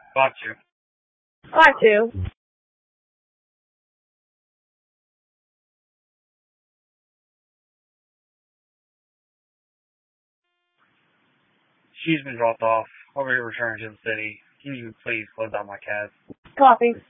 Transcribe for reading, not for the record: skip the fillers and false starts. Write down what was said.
Got you. Got to. She's been dropped off. I'll be returning to the city. Can you please close out my cab? Copy.